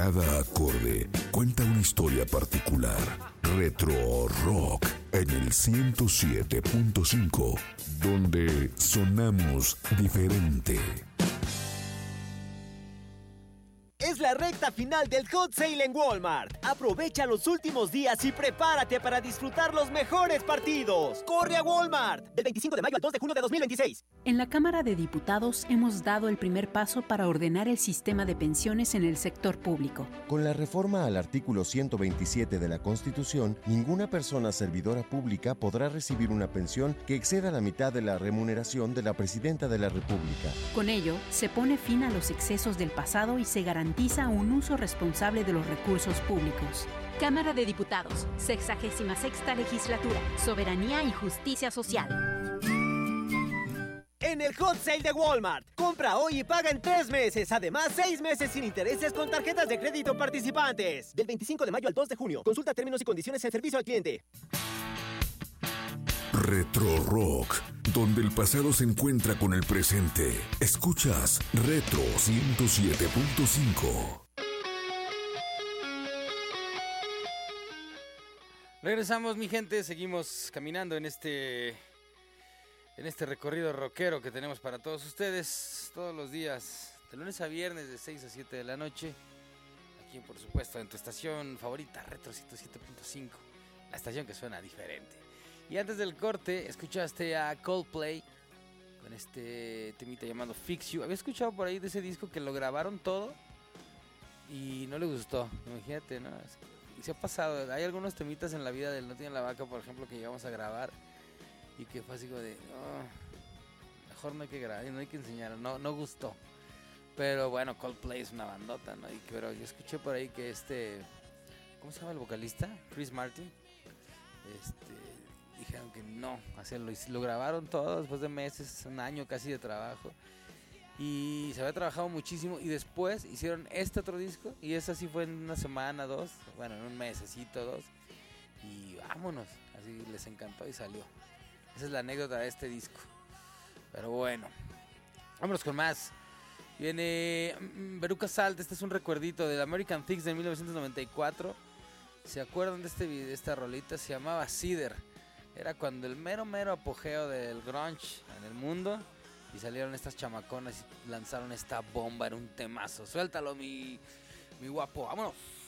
Cada acorde cuenta una historia particular. Retro Rock en el 107.5, donde sonamos diferente. Es la recta final del Hot Sale en Walmart. Aprovecha los últimos días y prepárate para disfrutar los mejores partidos. ¡Corre a Walmart! Del 25 de mayo al 2 de junio de 2026. En la Cámara de Diputados hemos dado el primer paso para ordenar el sistema de pensiones en el sector público. Con la reforma al artículo 127 de la Constitución, ninguna persona servidora pública podrá recibir una pensión que exceda la mitad de la remuneración de la Presidenta de la República. Con ello, se pone fin a los excesos del pasado y se garantiza un uso responsable de los recursos públicos. Cámara de Diputados, 66ª Legislatura, Soberanía y Justicia Social. En el Hot Sale de Walmart, compra hoy y paga en 3 meses. Además, 6 meses sin intereses con tarjetas de crédito participantes. Del 25 de mayo al 2 de junio. Consulta términos y condiciones en servicio al cliente. Retro Rock, donde el pasado se encuentra con el presente. Escuchas Retro 107.5. Regresamos, mi gente, seguimos caminando en este recorrido rockero que tenemos para todos ustedes todos los días, de lunes a viernes de 6 a 7 de la noche, aquí por supuesto en tu estación favorita, Retro 107.5, la estación que suena diferente. Y antes del corte escuchaste a Coldplay con este temita llamado Fix You. Había escuchado por ahí de ese disco que lo grabaron todo y no le gustó, imagínate, ¿no? Y se ha pasado, hay algunos temitas en la vida del No Tiene la Vaca, por ejemplo, que llegamos a grabar y que fue así como de, mejor no hay que grabar, no hay que enseñar, no gustó. Pero bueno, Coldplay es una bandota, ¿no? Pero yo escuché por ahí que ¿cómo se llama el vocalista? Chris Martin. Dijeron que no hacerlo, y lo grabaron todo después de meses, un año casi de trabajo. Y se había trabajado muchísimo y después hicieron este otro disco y ese sí fue en una semana, 2, bueno, en un mesecito, 2. Y vámonos, así les encantó y salió. Esa es la anécdota de este disco. Pero bueno, vámonos con más. Viene Veruca Salt, este es un recuerdito del American Thieves de 1994. ¿Se acuerdan de esta rolita? Se llamaba Cider. Era cuando el mero apogeo del grunge en el mundo. Y salieron estas chamaconas y lanzaron esta bomba, era un temazo. Suéltalo, mi guapo, vámonos.